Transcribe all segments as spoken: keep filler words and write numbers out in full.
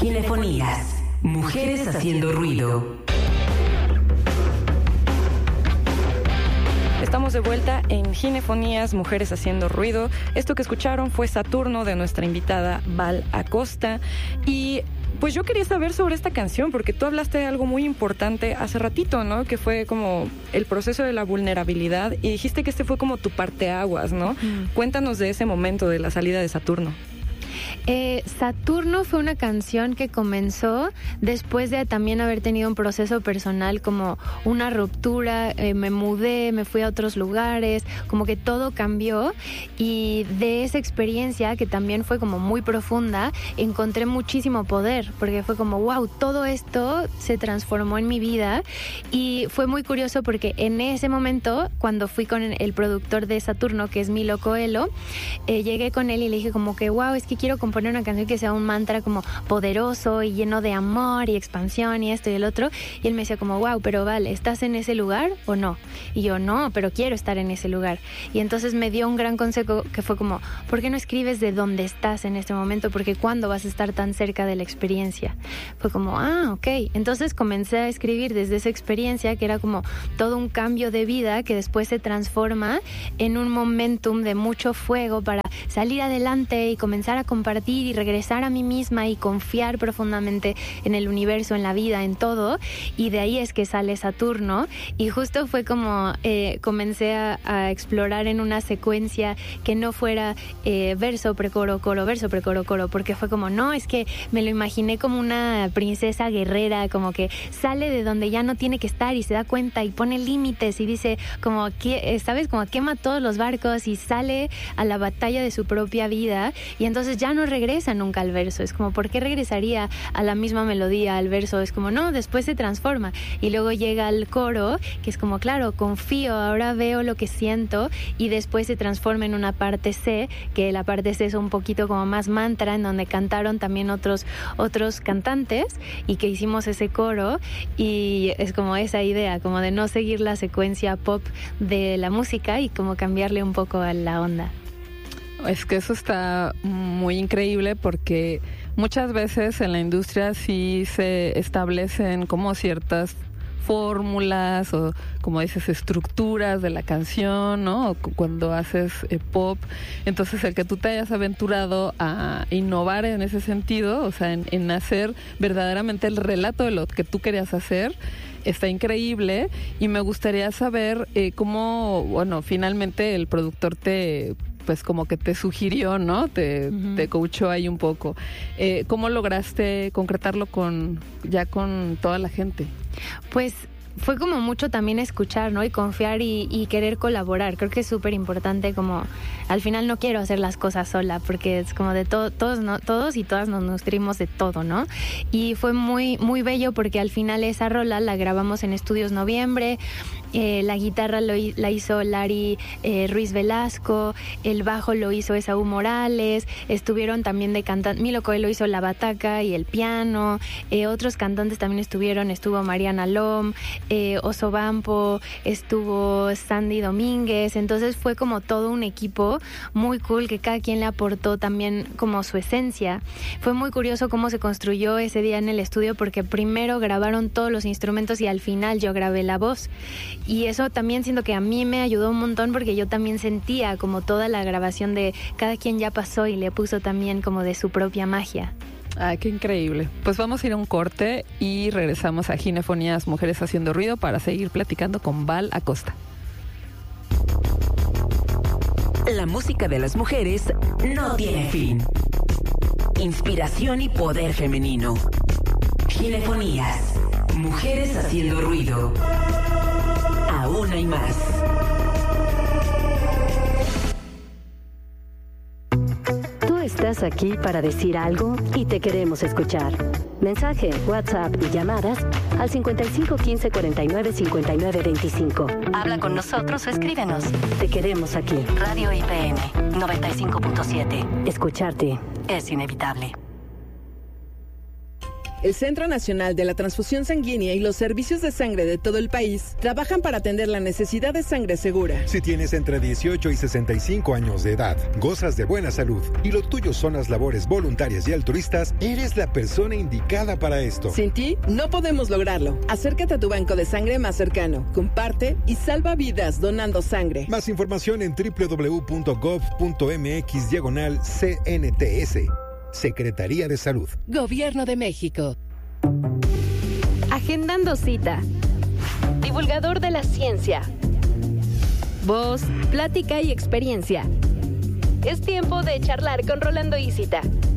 Ginefonías. Mujeres haciendo ruido. Estamos de vuelta en Ginefonías, Mujeres haciendo ruido. Esto que escucharon fue Saturno de nuestra invitada Val Acosta. Y pues yo quería saber sobre esta canción, porque tú hablaste de algo muy importante hace ratito, ¿no? Que fue como el proceso de la vulnerabilidad y dijiste que este fue como tu parteaguas, ¿no? Mm. Cuéntanos de ese momento de la salida de Saturno. Eh, Saturno fue una canción que comenzó después de también haber tenido un proceso personal, como una ruptura, eh, me mudé, me fui a otros lugares, como que todo cambió, y de esa experiencia, que también fue como muy profunda, encontré muchísimo poder, porque fue como wow, todo esto se transformó en mi vida. Y fue muy curioso porque en ese momento, cuando fui con el productor de Saturno, que es Milo Coelho, eh, llegué con él y le dije como que wow, es que quiero componer una canción que sea un mantra como poderoso y lleno de amor y expansión y esto y el otro. Y él me decía como wow, pero vale, ¿estás en ese lugar o no? Y yo no, pero quiero estar en ese lugar. Y entonces me dio un gran consejo que fue como, ¿por qué no escribes de dónde estás en este momento? Porque ¿cuándo vas a estar tan cerca de la experiencia? Fue como, ah, ok. Entonces comencé a escribir desde esa experiencia, que era como todo un cambio de vida que después se transforma en un momentum de mucho fuego para salir adelante y comenzar a compartir y regresar a mí misma y confiar profundamente en el universo, en la vida, en todo. Y de ahí es que sale Saturno. Y justo fue como eh, comencé a, a explorar en una secuencia que no fuera eh, verso, precoro, coro, verso, precoro, coro, porque fue como, no, es que me lo imaginé como una princesa guerrera, como que sale de donde ya no tiene que estar y se da cuenta y pone límites y dice como, que, ¿sabes? Como quema todos los barcos y sale a la batalla de su propia vida, y entonces ya no regresa nunca al verso. Es como, ¿por qué regresaría a la misma melodía, al verso? Es como, no, después se transforma. Y luego llega al coro, que es como, claro, confío, ahora veo lo que siento, y después se transforma en una parte C, que la parte C es un poquito como más mantra, en donde cantaron también otros, otros cantantes, y que hicimos ese coro, y es como esa idea, como de no seguir la secuencia pop de la música y como cambiarle un poco a la onda. Es que eso está muy increíble, porque muchas veces en la industria sí se establecen como ciertas fórmulas o, como dices, estructuras de la canción, ¿no? Cuando haces eh, pop. Entonces, el que tú te hayas aventurado a innovar en ese sentido, o sea, en, en hacer verdaderamente el relato de lo que tú querías hacer, está increíble. Y me gustaría saber eh, cómo, bueno, finalmente el productor te... pues como que te sugirió, ¿no? Te, uh-huh. te coachó ahí un poco. Eh, ¿Cómo lograste concretarlo con ya con toda la gente? Pues fue como mucho también escuchar, ¿no? Y confiar y, y querer colaborar. Creo que es súper importante, como al final no quiero hacer las cosas sola, porque es como de to- todos, ¿no? Todos y todas nos nutrimos de todo, ¿no? Y fue muy, muy bello, porque al final esa rola la grabamos en Estudios Noviembre. Eh, la guitarra lo, la hizo Lari eh, Ruiz Velasco, el bajo lo hizo Esaú Morales, estuvieron también de cantantes, Milo Coelho hizo la bataca y el piano, eh, otros cantantes también estuvieron, estuvo Mariana Lom, eh, Oso Bampo, estuvo Sandy Domínguez. Entonces fue como todo un equipo muy cool, que cada quien le aportó también como su esencia. Fue muy curioso cómo se construyó ese día en el estudio, porque primero grabaron todos los instrumentos y al final yo grabé la voz. Y eso también siento que a mí me ayudó un montón, porque yo también sentía como toda la grabación de cada quien ya pasó y le puso también como de su propia magia. Ay, qué increíble. Pues vamos a ir a un corte y regresamos a Ginefonías, Mujeres haciendo ruido, para seguir platicando con Val Acosta. La música de las mujeres no tiene fin. Inspiración y poder femenino. Ginefonías, Mujeres haciendo ruido. Aún hay más. Tú estás aquí para decir algo y te queremos escuchar. Mensaje, WhatsApp y llamadas al cincuenta y cinco quince cuarenta y nueve cincuenta y nueve veinticinco. Habla con nosotros o escríbenos. Te queremos aquí. Radio I P N noventa y cinco punto siete. Escucharte es inevitable. el Centro Nacional de la Transfusión Sanguínea y los servicios de sangre de todo el país trabajan para atender la necesidad de sangre segura. Si tienes entre dieciocho y sesenta y cinco años de edad, gozas de buena salud y lo tuyo son las labores voluntarias y altruistas, eres la persona indicada para esto. Sin ti, no podemos lograrlo. Acércate a tu banco de sangre más cercano, comparte y salva vidas donando sangre. Más información en doble u doble u doble u punto gov punto m x diagonal C N T S. Secretaría de Salud. Gobierno de México. Agendando cita. Divulgador de la ciencia. Voz, plática y experiencia. Es tiempo de charlar con Rolando Isita.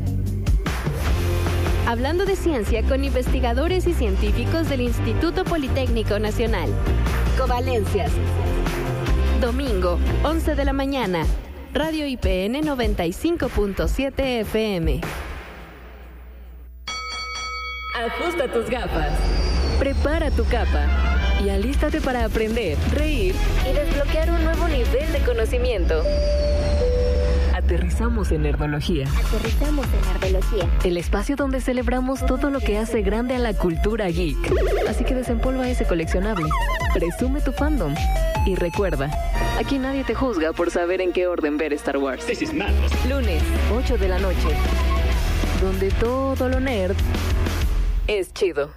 Hablando de ciencia con investigadores y científicos del Instituto Politécnico Nacional. Covalencias. Domingo, once de la mañana. Radio I P N noventa y cinco punto siete F M. Ajusta tus gafas. Prepara tu capa. Y alístate para aprender, reír y desbloquear un nuevo nivel de conocimiento. Aterrizamos en Nerdología. Aterrizamos en Nerdología. El espacio donde celebramos todo lo que hace grande a la cultura geek. Así que desempolva ese coleccionable. Presume tu fandom. Y recuerda, aquí nadie te juzga por saber en qué orden ver Star Wars. Lunes, ocho de la noche. Donde todo lo nerd es chido.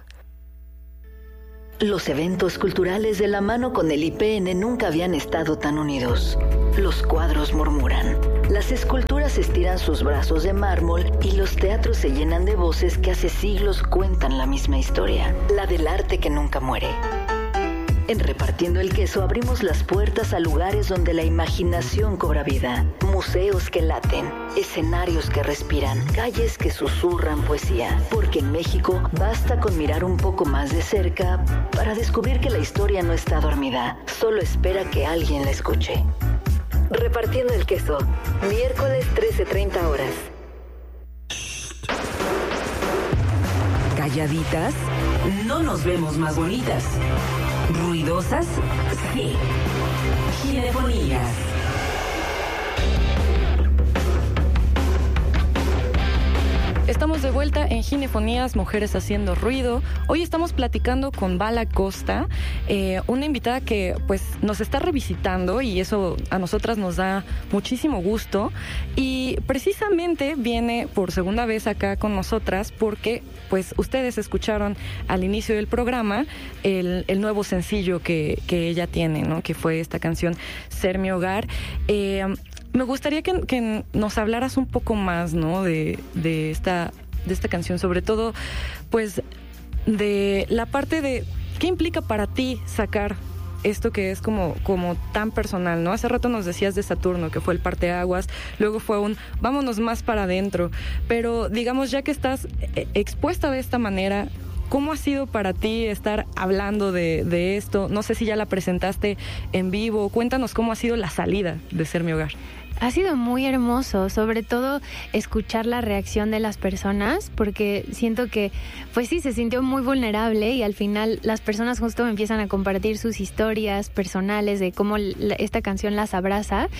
Los eventos culturales de la mano con el I P N nunca habían estado tan unidos. Los cuadros murmuran, las esculturas estiran sus brazos de mármol y los teatros se llenan de voces que hace siglos cuentan la misma historia, la del arte que nunca muere. En Repartiendo el Queso abrimos las puertas a lugares donde la imaginación cobra vida, museos que laten, escenarios que respiran, calles que susurran poesía. Porque en México basta con mirar un poco más de cerca para descubrir que la historia no está dormida, solo espera que alguien la escuche. Repartiendo el Queso, miércoles trece treinta horas. Calladitas, no nos vemos más bonitas. Ruidosas, sí. Ginefonías. Estamos de vuelta en Ginefonías, Mujeres Haciendo Ruido. Hoy estamos platicando con Val Acosta, eh, una invitada que pues nos está revisitando y eso a nosotras nos da muchísimo gusto. Y precisamente viene por segunda vez acá con nosotras porque pues ustedes escucharon al inicio del programa el, el nuevo sencillo que, que ella tiene, ¿no? Que fue esta canción Ser Mi Hogar. Eh, Me gustaría que, que nos hablaras un poco más, ¿no? De, de esta de esta canción, sobre todo, pues, de la parte de qué implica para ti sacar esto que es como, como tan personal, ¿no? Hace rato nos decías de Saturno, que fue el parteaguas, luego fue un vámonos más para adentro, pero digamos, ya que estás expuesta de esta manera, ¿cómo ha sido para ti estar hablando de, de esto? No sé si ya la presentaste en vivo. Cuéntanos cómo ha sido la salida de Ser Mi Hogar. Ha sido muy hermoso, sobre todo escuchar la reacción de las personas, porque siento que, pues sí, se sintió muy vulnerable y al final las personas justo me empiezan a compartir sus historias personales de cómo la, esta canción las abraza.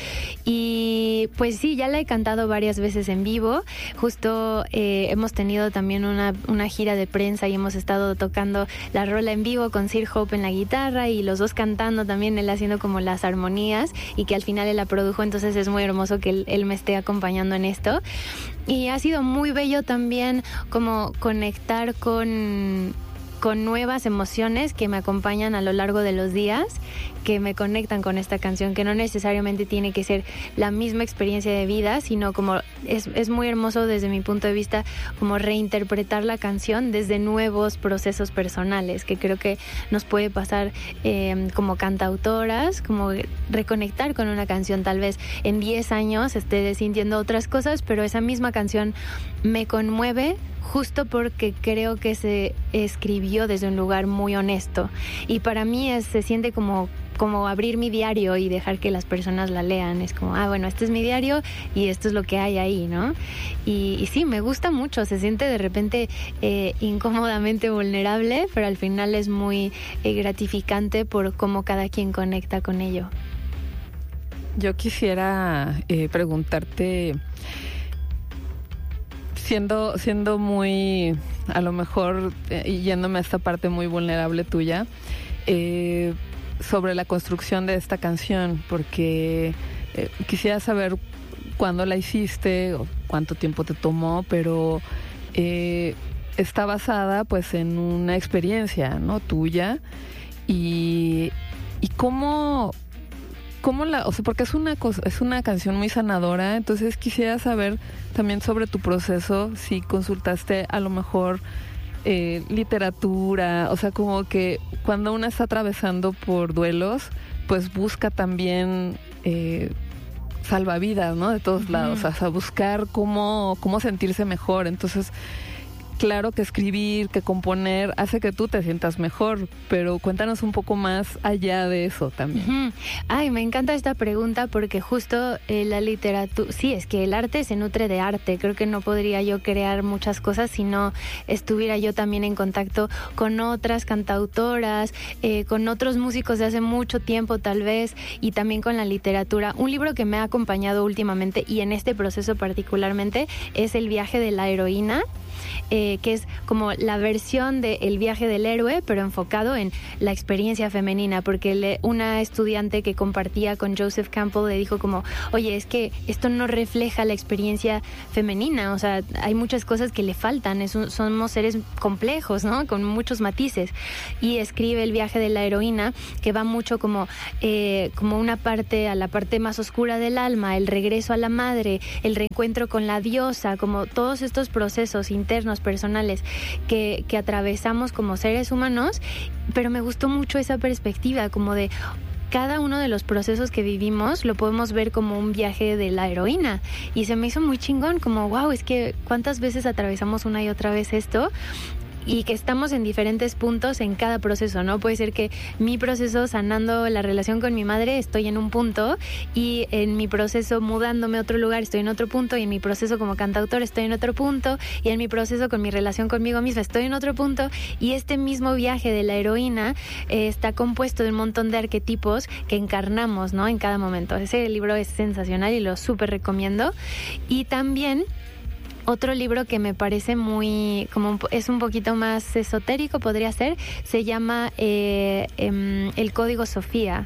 Y pues sí, ya la he cantado varias veces en vivo. Justo eh, hemos tenido también una, una gira de prensa y hemos estado tocando la rola en vivo con Sir Hope en la guitarra y los dos cantando también, él haciendo como las armonías y que al final él la produjo, entonces es muy hermoso que él, él me esté acompañando en esto. Y ha sido muy bello también como conectar con, con nuevas emociones que me acompañan a lo largo de los días, que me conectan con esta canción, que no necesariamente tiene que ser la misma experiencia de vida, sino como es, es muy hermoso desde mi punto de vista como reinterpretar la canción desde nuevos procesos personales, que creo que nos puede pasar eh, como cantautoras, como reconectar con una canción, tal vez en diez años esté sintiendo otras cosas, pero esa misma canción me conmueve justo porque creo que se escribió desde un lugar muy honesto y para mí es, se siente como como abrir mi diario y dejar que las personas la lean. Es como, ah, bueno, este es mi diario y esto es lo que hay ahí, ¿no? Y, y sí, me gusta mucho. Se siente de repente eh, incómodamente vulnerable, pero al final es muy eh, gratificante por cómo cada quien conecta con ello. Yo quisiera eh, preguntarte siendo, siendo muy, a lo mejor, eh, yéndome a esta parte muy vulnerable tuya, eh, sobre la construcción de esta canción, porque eh, quisiera saber cuándo la hiciste o cuánto tiempo te tomó, pero eh, está basada pues en una experiencia, ¿no?, tuya, y, y cómo, cómo la, o sea, porque es una cosa, es una canción muy sanadora, entonces quisiera saber también sobre tu proceso, si consultaste a lo mejor eh, literatura, o sea, como que cuando una está atravesando por duelos, pues busca también eh, salvavidas, ¿no?, de todos uh-huh. lados, o sea, buscar cómo, cómo sentirse mejor. Entonces, claro que escribir, que componer, hace que tú te sientas mejor, pero cuéntanos un poco más allá de eso también. Uh-huh. Ay, me encanta esta pregunta porque justo eh, la literatura, sí, es que el arte se nutre de arte. Creo que no podría yo crear muchas cosas si no estuviera yo también en contacto con otras cantautoras, eh, con otros músicos de hace mucho tiempo tal vez, y también con la literatura. Un libro que me ha acompañado últimamente y en este proceso particularmente es El viaje de la heroína. Eh, que es como la versión de El viaje del héroe, pero enfocado en la experiencia femenina, porque le, una estudiante que compartía con Joseph Campbell le dijo como, oye, es que esto no refleja la experiencia femenina, o sea, hay muchas cosas que le faltan, es un, somos seres complejos, ¿no?, con muchos matices, y escribe El viaje de la heroína, que va mucho como, eh, como una parte, a la parte más oscura del alma, el regreso a la madre, el reencuentro con la diosa, como todos estos procesos internos, personales que, que atravesamos como seres humanos, pero me gustó mucho esa perspectiva, como de cada uno de los procesos que vivimos lo podemos ver como un viaje de la heroína, y se me hizo muy chingón, como wow, es que cuántas veces atravesamos una y otra vez esto, y que estamos en diferentes puntos en cada proceso, ¿no? Puede ser que mi proceso sanando la relación con mi madre estoy en un punto, y en mi proceso mudándome a otro lugar estoy en otro punto, y en mi proceso como cantautor estoy en otro punto, y en mi proceso con mi relación conmigo misma estoy en otro punto, y este mismo viaje de la heroína eh, está compuesto de un montón de arquetipos que encarnamos, ¿no?, en cada momento. Ese libro es sensacional y lo súper recomiendo. Y también otro libro que me parece muy, como un, es un poquito más esotérico, podría ser, se llama eh, eh, El Código Sofía.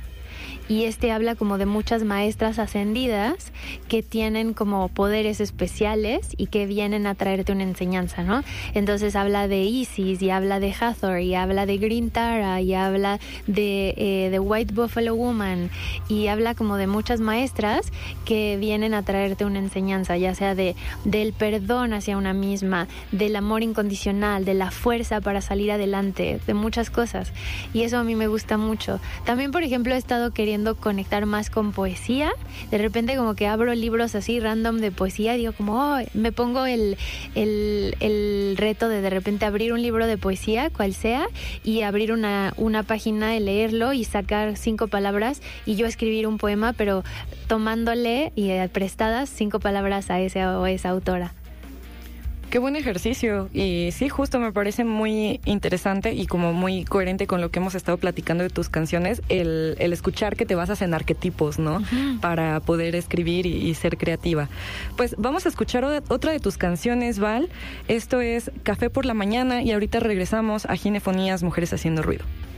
Y este habla como de muchas maestras ascendidas que tienen como poderes especiales y que vienen a traerte una enseñanza, ¿no? Entonces habla de Isis, y habla de Hathor, y habla de Green Tara, y habla de eh, The White Buffalo Woman, y habla como de muchas maestras que vienen a traerte una enseñanza, ya sea de del perdón hacia una misma, del amor incondicional, de la fuerza para salir adelante, de muchas cosas. Y eso a mí me gusta mucho. También, por ejemplo, he estado queriendo conectar más con poesía. De repente como que abro libros así random de poesía y digo como, oh, me pongo el, el, el reto de de repente abrir un libro de poesía, cual sea, y abrir una, una página y leerlo y sacar cinco palabras y yo escribir un poema, pero tomándole y eh, prestadas cinco palabras a ese o esa autora. Qué buen ejercicio, y sí, justo me parece muy interesante y como muy coherente con lo que hemos estado platicando de tus canciones, el, el escuchar que te basas en arquetipos, ¿no? Uh-huh. Para poder escribir y, y ser creativa. Pues vamos a escuchar otra de tus canciones, Val. Esto es Café por la Mañana, y ahorita regresamos a Ginefonías, Mujeres Haciendo Ruido.